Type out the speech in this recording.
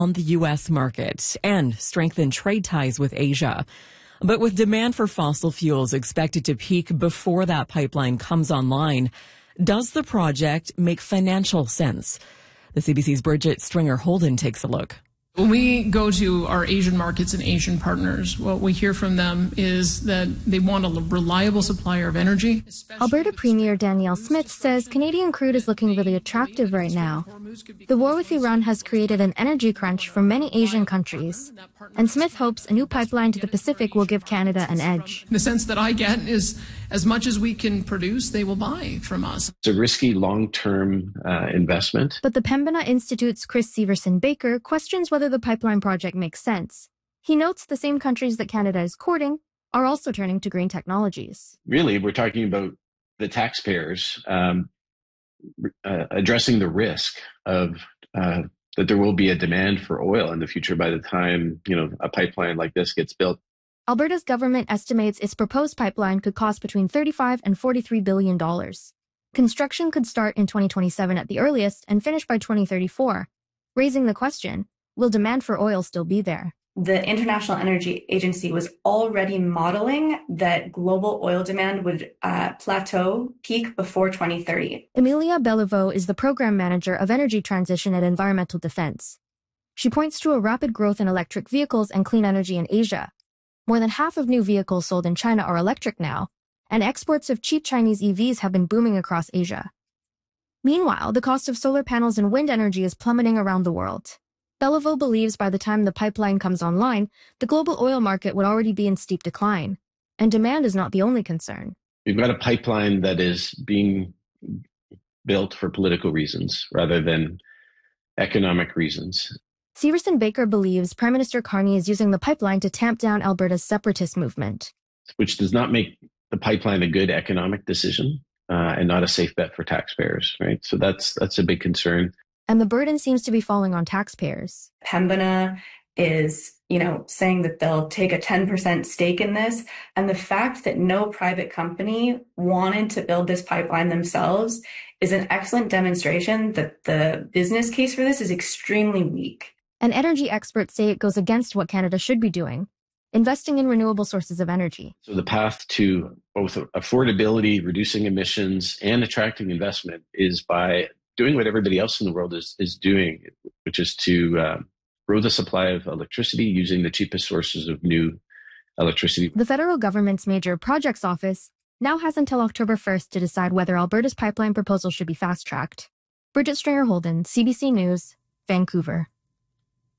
on the U.S. market and strengthen trade ties with Asia. But with demand for fossil fuels expected to peak before that pipeline comes online, does the project make financial sense? The CBC's Bridget Stringer-Holden takes a look. When we go to our Asian markets and Asian partners, what we hear from them is that they want a reliable supplier of energy. Alberta Premier Danielle Smith says Canadian crude is looking really attractive right now. The war with Iran has created an energy crunch for many Asian countries, and Smith hopes a new pipeline to the Pacific will give Canada an edge. The sense that I get is as much as we can produce, they will buy from us. It's a risky long-term investment. But the Pembina Institute's Chris Severson-Baker questions whether the pipeline project makes sense. He notes the same countries that Canada is courting are also turning to green technologies. Really, we're talking about the taxpayers addressing the risk of that there will be a demand for oil in the future by the time, a pipeline like this gets built. Alberta's government estimates its proposed pipeline could cost between $35 and $43 billion. Construction could start in 2027 at the earliest and finish by 2034, raising the question, will demand for oil still be there? The International Energy Agency was already modeling that global oil demand would plateau, peak before 2030. Emilia Beliveau is the program manager of energy transition at Environmental Defense. She points to a rapid growth in electric vehicles and clean energy in Asia. More than half of new vehicles sold in China are electric now, and exports of cheap Chinese EVs have been booming across Asia. Meanwhile, the cost of solar panels and wind energy is plummeting around the world. Beliveau believes by the time the pipeline comes online, the global oil market would already be in steep decline, and demand is not the only concern. We've got a pipeline that is being built for political reasons rather than economic reasons. Severson-Baker believes Prime Minister Carney is using the pipeline to tamp down Alberta's separatist movement, which does not make the pipeline a good economic decision and not a safe bet for taxpayers, right? So that's a big concern. And the burden seems to be falling on taxpayers. Pembina is, saying that they'll take a 10% stake in this. And the fact that no private company wanted to build this pipeline themselves is an excellent demonstration that the business case for this is extremely weak. And energy experts say it goes against what Canada should be doing, investing in renewable sources of energy. So the path to both affordability, reducing emissions, and attracting investment is by doing what everybody else in the world is doing, which is to grow the supply of electricity using the cheapest sources of new electricity. The federal government's major projects office now has until October 1st to decide whether Alberta's pipeline proposal should be fast-tracked. Bridget Stringer-Holden, CBC News, Vancouver.